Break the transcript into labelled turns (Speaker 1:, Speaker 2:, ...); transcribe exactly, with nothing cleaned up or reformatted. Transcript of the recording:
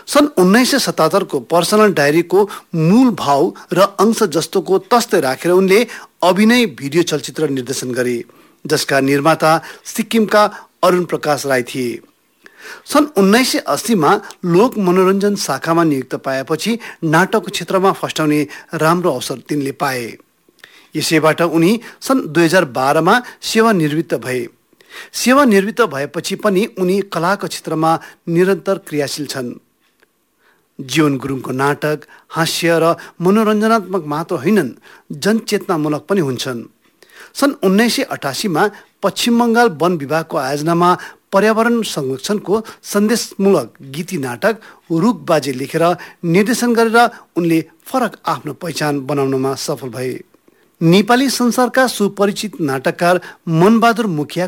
Speaker 1: सन् उन्नाइस सय सतहत्तरको पर्सनल डायरीको मूल भाव र अंश जस्तोको तस्तै राखेर उनले अभिनय भिडियो चलचित्र निर्देशन गरे, जसका निर्माता सिक्किमका अरुण प्रकाश राई थिए। सन् उन्नाइस सय अस्सीमा लोक मनोरञ्जन शाखामा नियुक्त पाएपछि नाटकको क्षेत्रमा फस्टाउने राम्रो अवसर तिनले पाए। यसैबाट उनी सन् दुई हजार बाह्रमा सेवानिवृत्त भए। सेवानिवृत्त भएपछि पनि उनी कलाको क्षेत्रमा निरन्तर क्रियाशील छन्। जीवन गुरुङको नाटक हास्य र मनोरञ्जनात्मक मात्र होइनन्, जनचेतनामूलक पनि हुन्छन्। सन् उन्नाइस सय अठासीमा पश्चिम बङ्गाल वन विभागको आयोजनामा पर्यावरण संरक्षणको सन्देशमूलक गीती नाटक रुखबाजे लेखेर निर्देशन गरेर उनले फरक आफ्नो पहिचान बनाउनमा सफल भए। नेपाली संसारका सुपरिचित नाटककार मनबहादुर मुखिया